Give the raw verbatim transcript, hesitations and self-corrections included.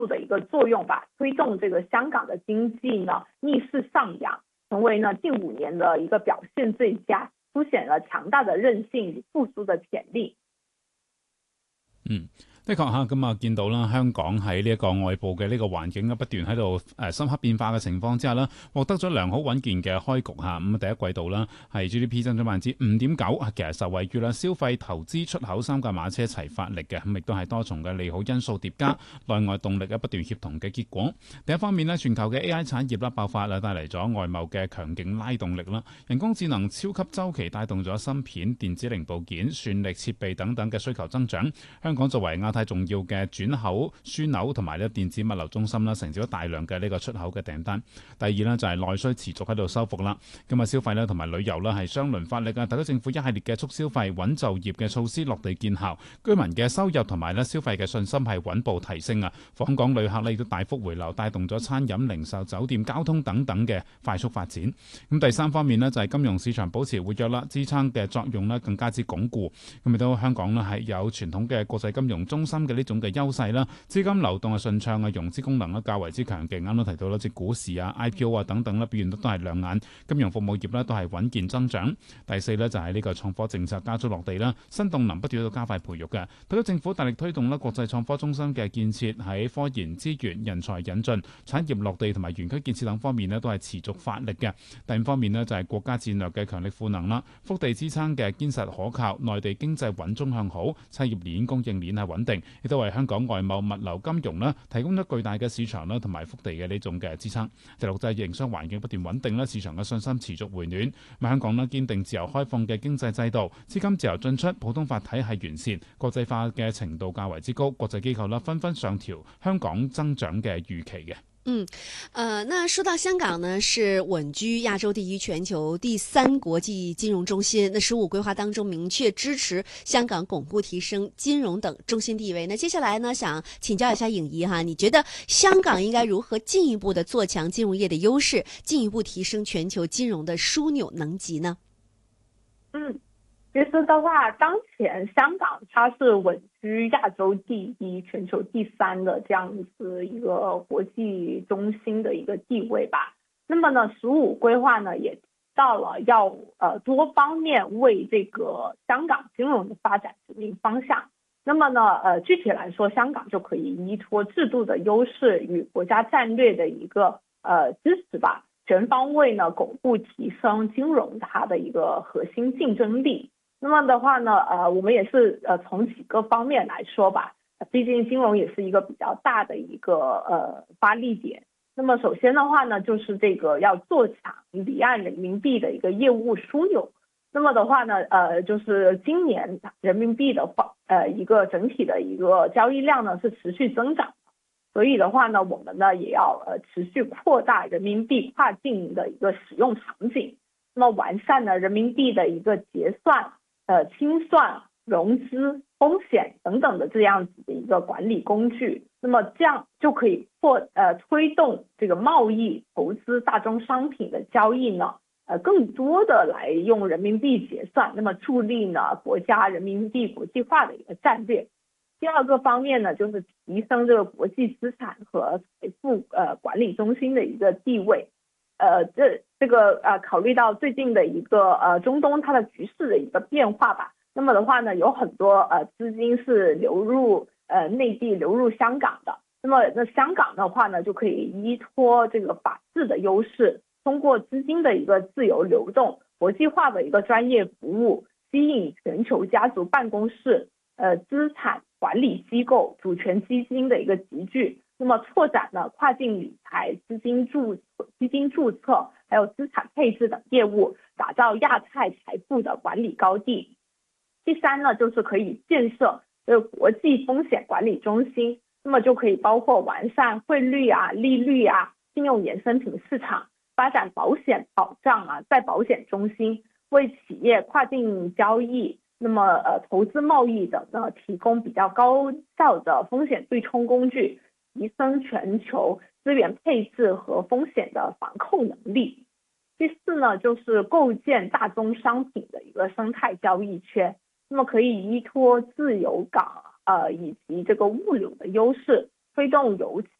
的一个作用吧，推动这个香港的经济呢逆势上扬，成为呢近五年的一个表现最佳，凸顯了強大的韌性與復甦的潛力。 嗯。的確嚇，咁啊見到啦，香港喺呢一個外部嘅呢個環境不斷喺度誒深刻變化嘅情況之下啦，獲得咗良好穩健嘅開局嚇。咁第一季度啦，係 G D P 增長百分之五點九，其實受惠於啦消費、投資、出口三駕馬車齊發力嘅，咁亦都係多重嘅利好因素疊加，內外動力嘅不斷協同嘅結果。第一方面呢，全球嘅 A I 產業啦爆發啦，帶嚟咗外貿嘅強勁拉動力啦，人工智能超級週期帶動咗芯片、電子零部件、算力設備等等嘅需求增長。香港作為亞太重要嘅轉口樞紐同埋咧電子物流中心啦，承接咗大量嘅呢個出口嘅訂單。第二呢，就係內需持續喺度收復啦。咁啊消費咧同埋旅遊啦係雙輪發力啊！特區政府一系列嘅促消費、穩就業嘅措施落地見效，居民嘅收入同埋咧消費嘅信心係穩步提升啊！訪港旅客咧亦都大幅回流，帶動咗餐飲、零售、酒店、交通等等嘅快速發展。咁第三方面呢，就係金融市場保持活躍啦，支撐嘅作用咧更加之鞏固。咁亦都香港呢係有傳統嘅國際金融中心嘅呢種嘅優勢啦，資金流動係順暢啊，融資功能咧較為之強勁。啱啱提到啦，即股市啊、I P O 啊等等咧表現得都係亮眼，金融服務業咧都係穩健增長。第四呢，就係呢個創科政策加速落地啦，新動能不斷喺度加快培育嘅。特區政府大力推動啦國際創科中心嘅建設，喺科研資源、人才引進、產業落地同埋園區建設等方面呢都係持續發力嘅。第五方面呢，就係國家戰略嘅強力賦能啦，腹地支撐嘅堅實可靠，內地經濟穩中向好，產業鏈供應鏈係穩定，亦都為香港外貿、物流、金融啦提供咗巨大嘅市場啦同埋腹地嘅呢種嘅支撐。第六就係營商環境不斷穩定啦，市場嘅信心持續回暖。咁香港呢堅定自由開放嘅經濟制度，資金自由進出，普通法體系完善，國際化嘅程度較為之高，國際機構啦紛紛上調香港增長嘅預期嘅。 嗯，呃，那說到香港呢，是穩居亞洲第一、全球第三國際金融中心。那十五規劃當中明確支持香港鞏固提升金融等中心地位。那接下來呢，想請教一下穎儀哈，你覺得香港應該如何進一步的做強金融業的優勢，進一步提升全球金融的樞紐能級呢？ 嗯。其實的話，當前香港它是穩居亞洲第一、全球第三的這樣子一個國際中心的一個地位吧。那麼呢，十五規劃呢也提到了要呃多方面為這個香港金融的發展指明方向。那麼呢，呃具體來說，香港就可以依託制度的優勢與國家戰略的一個呃支持吧，全方位呢鞏固提升金融它的一個核心競爭力。那麼的話呢，呃，我們也是呃從幾個方面來說吧，畢竟金融也是一個比較大的一個呃發力點。那麼首先的話呢，就是這個要做強離岸人民幣的一個業務樞紐。那麼的話呢，呃，就是今年人民幣的話，呃，一個整體的一個交易量呢是持續增長，所以的話呢，我們呢也要呃持續擴大人民幣跨境的一個使用場景，那麼完善呢人民幣的一個結算。呃，清算、融資、風險等等的這樣子的一個管理工具，那麼這樣就可以擴呃推動這個貿易、投資、大宗商品的交易呢，呃更多的來用人民幣結算，那麼助力呢國家人民幣國際化的一個戰略。第二個方面呢，就是提升這個國際資產和財富呃管理中心的一個地位。呃，這這個呃，考慮到最近的一個呃中東它的局勢的一個變化吧，那麼的話呢，有很多呃資金是流入呃內地流入香港的，那麼那香港的話呢，就可以依託這個法治的優勢，通過資金的一個自由流動、國際化的一個專業服務，吸引全球家族辦公室、呃資產管理機構、主權基金的一個集聚。那麼拓展呢跨境理財、資金注基金註冊，還有資產配置等業務，打造亞太財富的管理高地。第三呢，就是可以建設這個國際風險管理中心，那麼就可以包括完善匯率啊、利率啊、信用衍生品市場，發展保險保障啊、再保險中心，為企業跨境交易、那麼呃投資貿易等呢提供比較高效的風險對沖工具。提升全球資源配置和風險的防控能力。第四呢，就是構建大宗商品的一個生態交易圈，那麼可以依託自由港呃以及這個物流的優勢， 推動尤